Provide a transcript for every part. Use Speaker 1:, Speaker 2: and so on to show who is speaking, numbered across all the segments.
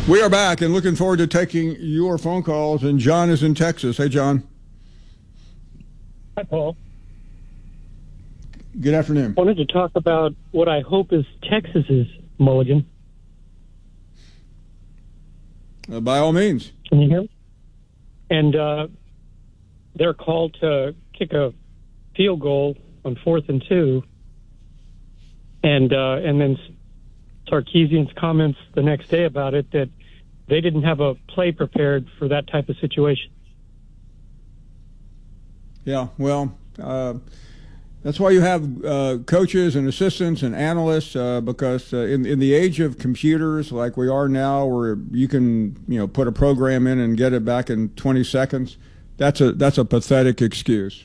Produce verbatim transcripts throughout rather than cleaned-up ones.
Speaker 1: We are back and looking forward to taking your phone calls. And John is in Texas. Hey, John.
Speaker 2: Hi, Paul.
Speaker 1: Good afternoon.
Speaker 2: I wanted to talk about what I hope is Texas's mulligan.
Speaker 1: Uh, by all means.
Speaker 2: Can you hear me? And uh, they're called to kick a field goal on fourth and two. And, uh, and then Sarkisian's comments the next day about it, that they didn't have a play prepared for that type of situation.
Speaker 1: Yeah, well, uh, that's why you have uh, coaches and assistants and analysts, uh, because uh, in in the age of computers like we are now, where you can you know put a program in and get it back in twenty seconds, that's a that's a pathetic excuse.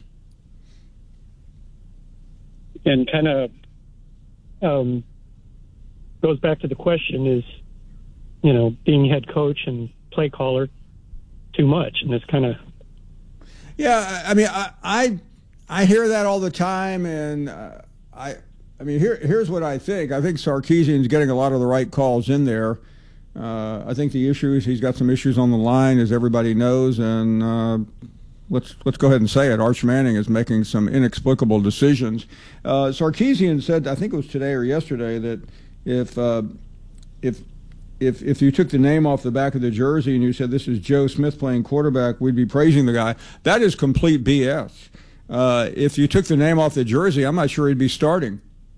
Speaker 2: And kind of um, goes back to the question: is you know being head coach and play caller too much? And it's kind of
Speaker 1: yeah. I mean, I. I I hear that all the time, and uh, I, I mean, here, here's what I think. I think Sarkisian's getting a lot of the right calls in there. Uh, I think the issue is he's got some issues on the line, as everybody knows, and uh, let's let's go ahead and say it. Arch Manning is making some inexplicable decisions. Uh, Sarkisian said, I think it was today or yesterday, that if uh, if if if you took the name off the back of the jersey and you said this is Joe Smith playing quarterback, we'd be praising the guy. That is complete B S. Uh, if you took the name off the jersey, I'm not sure he'd be starting.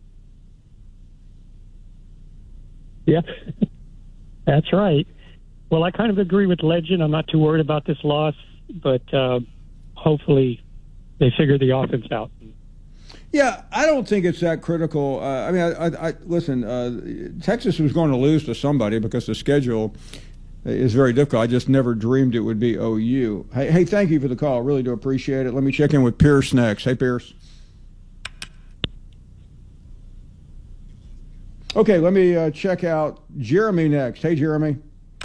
Speaker 2: Yeah, that's right. Well, I kind of agree with Legend. I'm not too worried about this loss, but uh, hopefully they figure the offense out.
Speaker 1: Yeah, I don't think it's that critical. Uh, I mean, I, I, I listen, uh, Texas was going to lose to somebody because the schedule is very difficult. I just never dreamed it would be O U. Hey, hey, thank you for the call. Really do appreciate it. Let me check in with Pierce next. Hey, Pierce. Okay, let me uh, check out Jeremy next. Hey, Jeremy.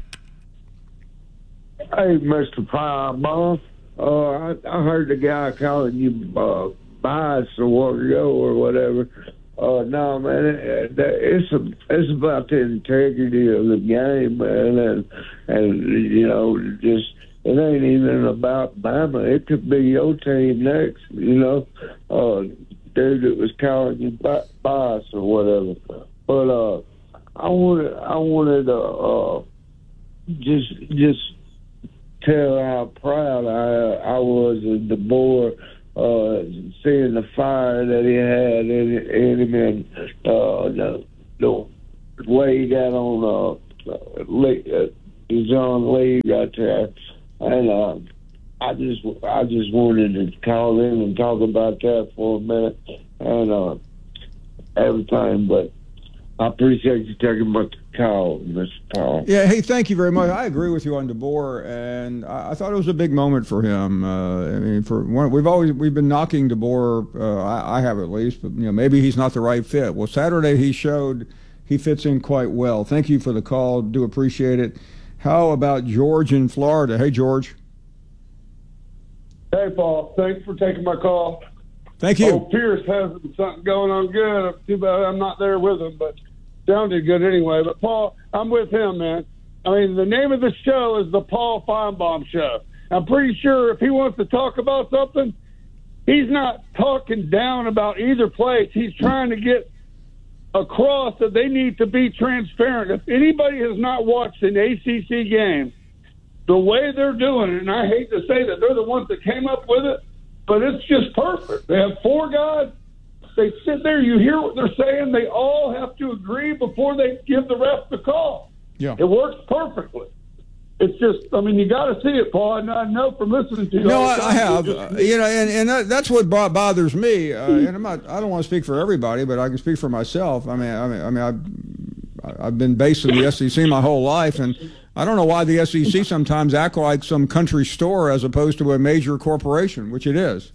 Speaker 3: Hey, Mister Fireball. Uh, I, I heard the guy calling you uh, bias a while ago or whatever. Uh, no, man, it, it's a, it's about the integrity of the game, man, and and you know, just it ain't even about Bama. It could be your team next, you know. Uh, dude that was calling you bias or whatever. But uh, I wanted I wanted to uh, just just tell how proud I I was of DeBoer. Uh, seeing the fire that he had in, in him, and uh, the, the way he got on uh, Lee, uh, John Lee right there, and uh, I just I just wanted to call in and talk about that for a minute and uh, everything. But I appreciate you taking my call, Mister Paul.
Speaker 1: Yeah, hey, thank you very much. I agree with you on DeBoer, and I, I thought it was a big moment for him. Uh, I mean, for one, we've always we've been knocking DeBoer. Uh, I, I have at least, but you know, maybe he's not the right fit. Well, Saturday he showed he fits in quite well. Thank you for the call. Do appreciate it. How about George in Florida? Hey, George.
Speaker 4: Hey, Paul. Thanks for taking my call.
Speaker 1: Thank you.
Speaker 4: Oh, Pierce has something going on good. Too bad I'm not there with him, but sounded good anyway. But, Paul, I'm with him, man. I mean, the name of the show is the Paul Feinbaum Show. I'm pretty sure if he wants to talk about something, he's not talking down about either place. He's trying to get across that they need to be transparent. If anybody has not watched an A C C game, the way they're doing it, and I hate to say that they're the ones that came up with it, but it's just perfect. They have four guys. They sit there. You hear what they're saying. They all have to agree before they give the ref the call.
Speaker 1: Yeah.
Speaker 4: It works perfectly. It's just, I mean, you got to see it, Paul. And I know from listening to you.
Speaker 1: No,
Speaker 4: all
Speaker 1: I,
Speaker 4: the
Speaker 1: I
Speaker 4: time,
Speaker 1: have.
Speaker 4: you
Speaker 1: Uh,
Speaker 4: just-
Speaker 1: you know, and, and that, that's what bo- bothers me. Uh, and I'm not. I don't want to speak for everybody, but I can speak for myself. I mean, I mean, I mean, I've, I've been based in the S E C my whole life, and I don't know why the S E C sometimes act like some country store as opposed to a major corporation, which it is.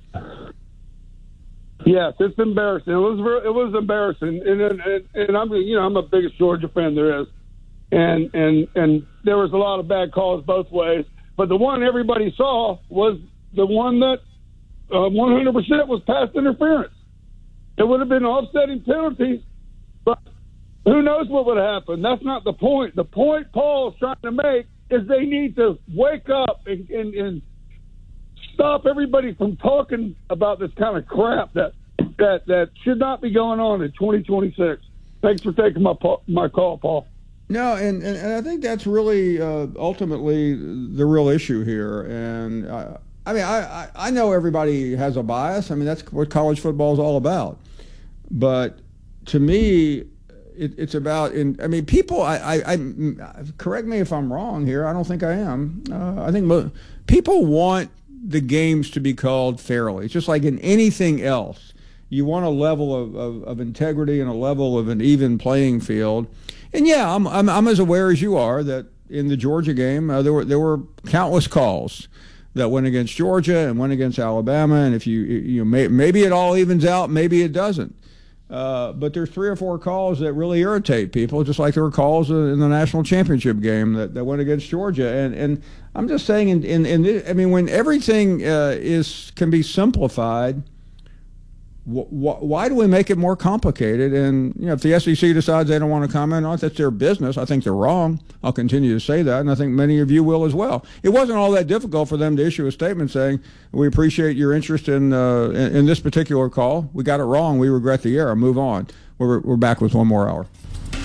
Speaker 4: Yes, it's embarrassing. It was re- it was embarrassing, and and, and and I'm you know I'm the biggest Georgia fan there is, and and and there was a lot of bad calls both ways, but the one everybody saw was the one that uh, one hundred percent was pass interference. It would have been offsetting penalties, but who knows what would happen? That's not the point. The point Paul's trying to make is they need to wake up and, and, and stop everybody from talking about this kind of crap that that that should not be going on in twenty twenty-six. Thanks for taking my my call, Paul.
Speaker 1: No, and, and, and I think that's really uh, ultimately the real issue here. And uh, I mean, I, I know everybody has a bias. I mean, that's what college football is all about. But to me, it, it's about, in, I mean, people, I, I, I, correct me if I'm wrong here, I don't think I am. Uh, I think mo- people want the games to be called fairly. It's just like in anything else. You want a level of, of, of integrity and a level of an even playing field. And yeah, I'm, I'm, I'm as aware as you are that in the Georgia game, uh, there were there were countless calls that went against Georgia and went against Alabama. And if you, you know, may, maybe it all evens out, maybe it doesn't. Uh, but there's three or four calls that really irritate people, just like there were calls in the national championship game that, that went against Georgia. And and I'm just saying, in in, in this, I mean, when everything uh, is can be simplified, wh- wh- why do we make it more complicated? And you know, if the S E C decides they don't want to comment on it, that's their business. I think they're wrong. I'll continue to say that, and I think many of you will as well. It wasn't all that difficult for them to issue a statement saying, we appreciate your interest in, uh, in in this particular call. We got it wrong. We regret the error. Move on. We're, we're back with one more hour.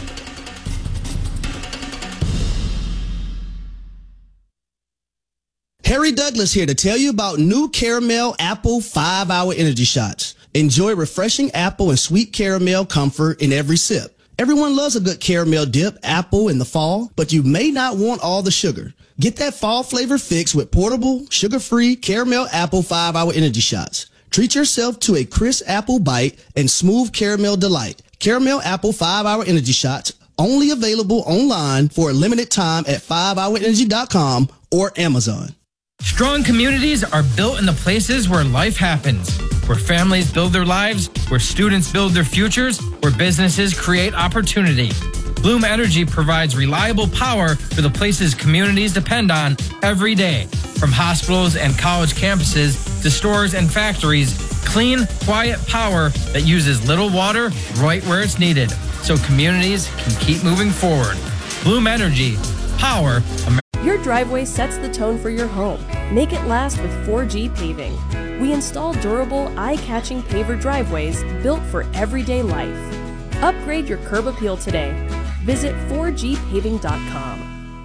Speaker 5: Harry Douglas here to tell you about new Caramel Apple five hour Energy Shots. Enjoy refreshing apple and sweet caramel comfort in every sip. Everyone loves a good caramel dip apple in the fall, but you may not want all the sugar. Get that fall flavor fix with portable, sugar-free Caramel Apple five hour Energy Shots. Treat yourself to a crisp apple bite and smooth caramel delight. Caramel Apple five hour Energy Shots, only available online for a limited time at five hour energy dot com or Amazon.
Speaker 6: Strong communities are built in the places where life happens, where families build their lives, where students build their futures, where businesses create opportunity. Bloom Energy provides reliable power for the places communities depend on every day. From hospitals and college campuses to stores and factories, clean, quiet power that uses little water right where it's needed, so communities can keep moving forward. Bloom Energy, power America.
Speaker 7: Your driveway sets the tone for your home. Make it last with four G Paving. We install durable, eye-catching paver driveways built for everyday life. Upgrade your curb appeal today. Visit four G paving dot com.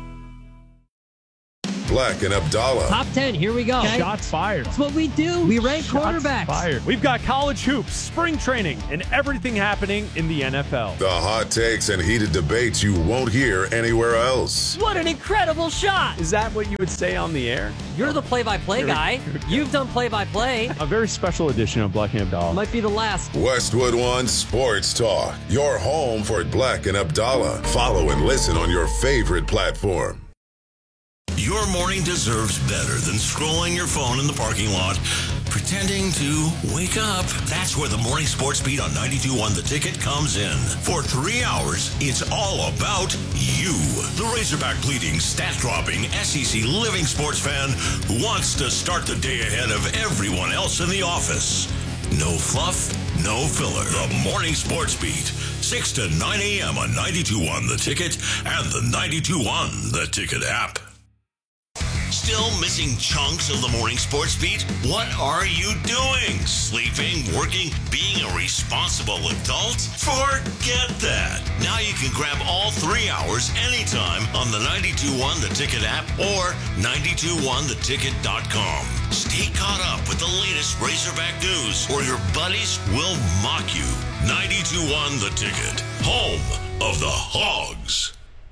Speaker 8: Black and Abdallah.
Speaker 9: Top ten, here we go.
Speaker 10: Okay. Shots fired.
Speaker 9: That's what we do. We rank
Speaker 10: Shots
Speaker 9: quarterbacks.
Speaker 10: Fired. We've got college hoops, spring training, and everything happening in the N F L.
Speaker 8: The hot takes and heated debates you won't hear anywhere else.
Speaker 9: What an incredible shot.
Speaker 10: Is that what you would say on the air?
Speaker 9: You're the play-by-play guy. You've done play-by-play.
Speaker 10: A very special edition of Black and Abdallah.
Speaker 9: Might be the last.
Speaker 8: Westwood One Sports Talk. Your home for Black and Abdallah. Follow and listen on your favorite platform.
Speaker 11: Your morning deserves better than scrolling your phone in the parking lot, pretending to wake up. That's where the Morning Sports Beat on ninety-two point one The Ticket comes in. For three hours, it's all about you. The Razorback bleeding, stat-dropping, S E C living sports fan who wants to start the day ahead of everyone else in the office. No fluff, no filler. The Morning Sports Beat, six to nine a.m. on ninety-two point one The Ticket and the ninety-two point one The Ticket app. Still missing chunks of the Morning Sports Beat? What are you doing? Sleeping, working, being a responsible adult? Forget that. Now you can grab all three hours anytime on the ninety-two point one The Ticket app or ninety-two one the ticket dot com. Stay caught up with the latest Razorback news or your buddies will mock you. ninety-two point one The Ticket, home of the Hogs.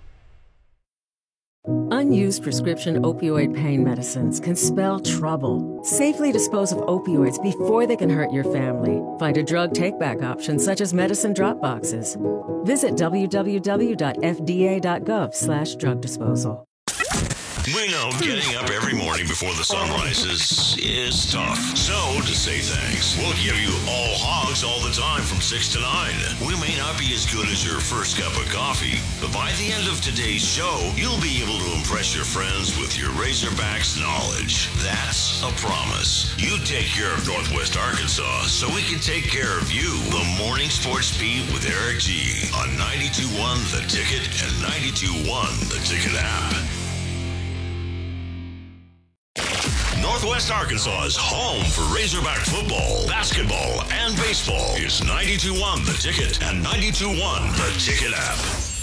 Speaker 12: Unused prescription opioid pain medicines can spell trouble. Safely dispose of opioids before they can hurt your family. Find a drug take-back option such as medicine drop boxes. Visit w w w dot f d a dot gov slash drug disposal.
Speaker 11: We know getting up every morning before the sun rises is tough. So, to say thanks, we'll give you all hogs all the time from six to nine. We may not be as good as your first cup of coffee, but by the end of today's show, you'll be able to impress your friends with your Razorbacks knowledge. That's a promise. You take care of Northwest Arkansas so we can take care of you. The Morning Sports Beat with Eric G on ninety-two point one The Ticket and ninety-two point one The Ticket app. Northwest Arkansas's home for Razorback football, basketball, and baseball is ninety-two point one The Ticket and ninety-two point one The Ticket app.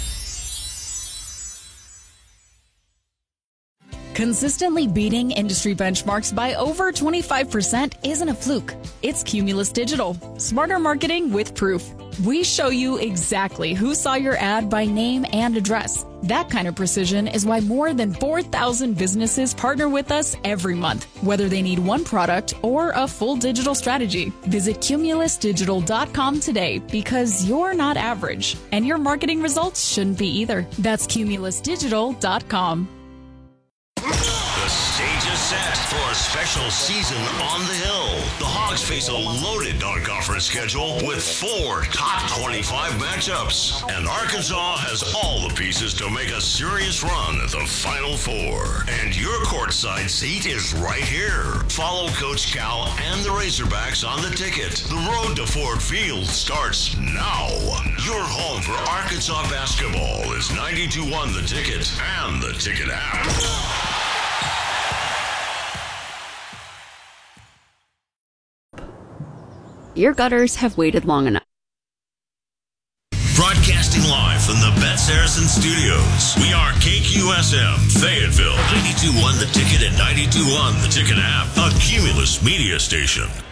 Speaker 13: Consistently beating industry benchmarks by over twenty-five percent isn't a fluke. It's Cumulus Digital. Smarter marketing with proof. We show you exactly who saw your ad by name and address. That kind of precision is why more than four thousand businesses partner with us every month, whether they need one product or a full digital strategy. Visit cumulus digital dot com today because you're not average, and your marketing results shouldn't be either. That's cumulus digital dot com.
Speaker 11: The stage is set for a special season on the Hill. The Hogs face a loaded non-conference schedule with four top twenty-five matchups. And Arkansas has all the pieces to make a serious run at the Final Four. And your courtside seat is right here. Follow Coach Cal and the Razorbacks on the Ticket. The road to Ford Field starts now. Your home for Arkansas basketball is ninety-two point one The Ticket and the Ticket app.
Speaker 14: Your gutters have waited long enough.
Speaker 11: Broadcasting live from the Bet Saracen Studios. We are K Q S M, Fayetteville, ninety-two point one The Ticket and ninety-two point one The Ticket app, a Cumulus media station.